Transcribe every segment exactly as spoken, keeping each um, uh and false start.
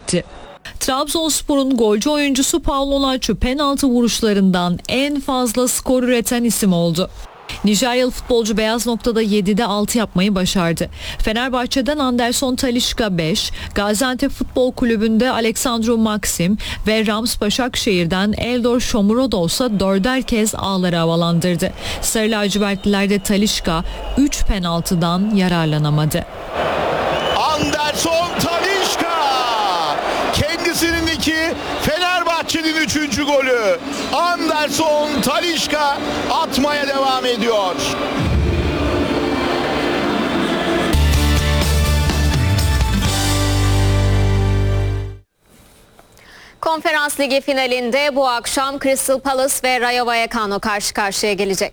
etti. Trabzonspor'un golcü oyuncusu Paulo Lacho penaltı vuruşlarından en fazla skor üreten isim oldu. Nijeryalı futbolcu beyaz noktada yedide altı yapmayı başardı. Fenerbahçe'den Anderson Talisca beş, Gaziantep Futbol Kulübü'nde Aleksandro Maxim ve Rams Başakşehir'den Eldor Shomurodov ise dörder kez ağları havalandırdı. Sarı lacivertlilerde Talisca üç penaltıdan yararlanamadı. Anderson Talisca kendisinin iki, Fenerbahçe'nin üçüncü golü. Anderson Talisca atmaya devam ediyor. Konferans Ligi finalinde bu akşam Crystal Palace ve Rayo Vallecano karşı karşıya gelecek.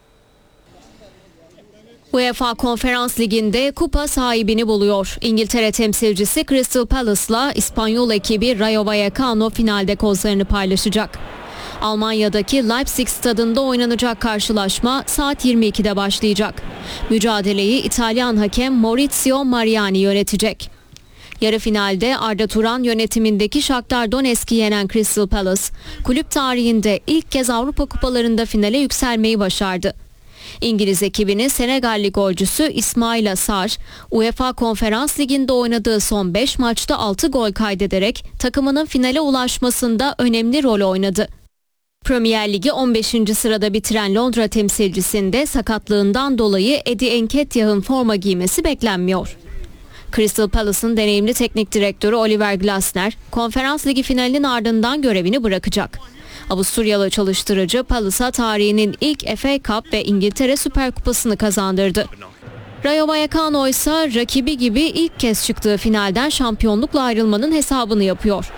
UEFA Konferans Ligi'nde kupa sahibini buluyor. İngiltere temsilcisi Crystal Palace'la İspanyol ekibi Rayo Vallecano finalde kozlarını paylaşacak. Almanya'daki Leipzig stadında oynanacak karşılaşma saat yirmi ikide başlayacak. Mücadeleyi İtalyan hakem Maurizio Mariani yönetecek. Yarı finalde Arda Turan yönetimindeki Shakhtar Donetsk'i yenen Crystal Palace, kulüp tarihinde ilk kez Avrupa Kupalarında finale yükselmeyi başardı. İngiliz ekibinin Senegalli golcüsü İsmail Assar, UEFA Konferans Ligi'nde oynadığı son beş maçta altı gol kaydederek takımının finale ulaşmasında önemli rol oynadı. Premier Ligi on beşinci sırada bitiren Londra temsilcisinde sakatlığından dolayı Eddie Nketiah'ın forma giymesi beklenmiyor. Crystal Palace'ın deneyimli teknik direktörü Oliver Glasner, Konferans Ligi finalinin ardından görevini bırakacak. Avusturyalı çalıştırıcı Palace'a tarihinin ilk F A Cup ve İngiltere Süper Kupası'nı kazandırdı. Rayo Vallecano ise rakibi gibi ilk kez çıktığı finalden şampiyonlukla ayrılmanın hesabını yapıyor.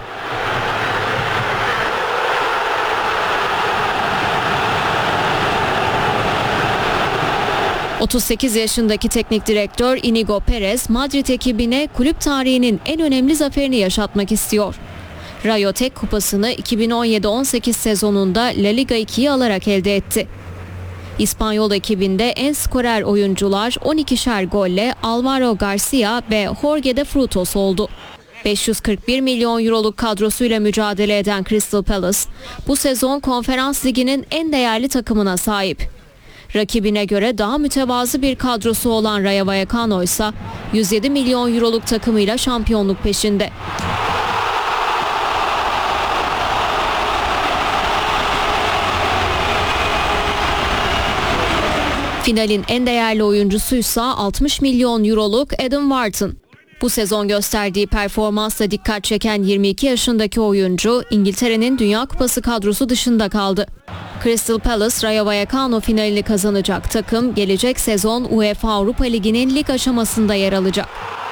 otuz sekiz yaşındaki teknik direktör Inigo Perez, Madrid ekibine kulüp tarihinin en önemli zaferini yaşatmak istiyor. Rayo tek kupasını iki bin on yedi on sekiz sezonunda La Liga ikiyi alarak elde etti. İspanyol ekibinde en skorer oyuncular on ikişer golle Alvaro Garcia ve Jorge de Frutos oldu. beş yüz kırk bir milyon euroluk kadrosuyla mücadele eden Crystal Palace, bu sezon Konferans Ligi'nin en değerli takımına sahip. Rakibine göre daha mütevazı bir kadrosu olan Rayo Vallecano ise yüz yedi milyon euroluk takımıyla şampiyonluk peşinde. Finalin en değerli oyuncusuysa altmış milyon euroluk Adam Wharton. Bu sezon gösterdiği performansla dikkat çeken yirmi iki yaşındaki oyuncu İngiltere'nin Dünya Kupası kadrosu dışında kaldı. Crystal Palace Rayo Vallecano finalini kazanacak takım gelecek sezon UEFA Avrupa Ligi'nin lig aşamasında yer alacak.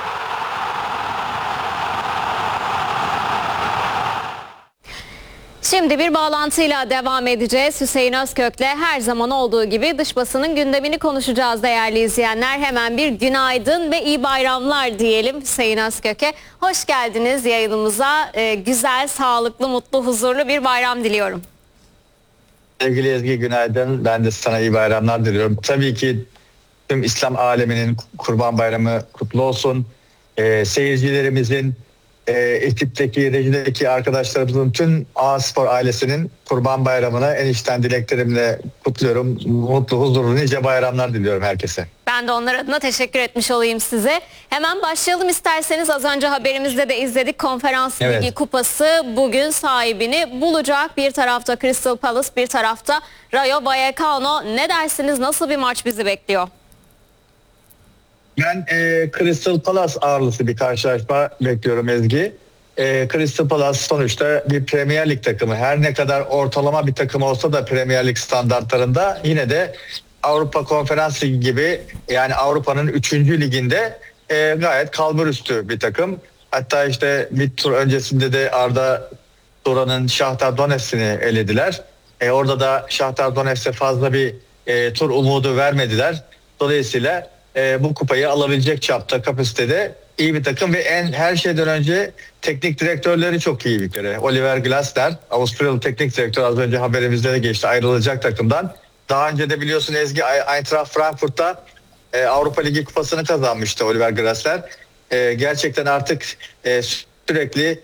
Şimdi bir bağlantıyla devam edeceğiz. Hüseyin Özkök'le her zaman olduğu gibi dış basının gündemini konuşacağız değerli izleyenler. Hemen bir günaydın ve iyi bayramlar diyelim Hüseyin Özkök'e. Hoş geldiniz yayınımıza. Ee, güzel, sağlıklı, mutlu, huzurlu bir bayram diliyorum. Sevgili Ezgi günaydın. Ben de sana iyi bayramlar diliyorum. Tabii ki tüm İslam aleminin Kurban Bayramı kutlu olsun. Ee, seyircilerimizin, e, ekipteki, rejideki arkadaşlarımızın, tüm A-Spor ailesinin Kurban Bayramı'na en içten dileklerimle kutluyorum. Mutlu, huzurlu, nice bayramlar diliyorum herkese. Ben de onlar adına teşekkür etmiş olayım size. Hemen başlayalım isterseniz. Az önce haberimizde de izledik. Konferans Ligi Evet. Kupası bugün sahibini bulacak. Bir tarafta Crystal Palace, bir tarafta Rayo Vallecano. Ne dersiniz? Nasıl bir maç bizi bekliyor? Ben e, Crystal Palace ağırlıklı bir karşılaşma bekliyorum Ezgi. E, Crystal Palace sonuçta bir Premier Lig takımı. Her ne kadar ortalama bir takım olsa da Premier Lig standartlarında yine de Avrupa Konferans Ligi gibi, yani Avrupa'nın üçüncü liginde e, gayet kalburüstü bir takım. Hatta işte bir tur öncesinde de Arda Turan'ın Shakhtar Donetsk'ini elediler. E, orada da Shakhtar Donetsk'e fazla bir e, tur umudu vermediler. Dolayısıyla e, bu kupayı alabilecek çapta, kapasitede iyi bir takım ve en her şeyden önce teknik direktörleri çok iyi bir kere. Oliver Glasner, Avusturyalı teknik direktör, az önce haberimizde de geçti, ayrılacak takımdan. Daha önce de biliyorsun Ezgi, Eintracht Frankfurt'ta e, Avrupa Ligi kupasını kazanmıştı Oliver Glasner. E, gerçekten artık e, sürekli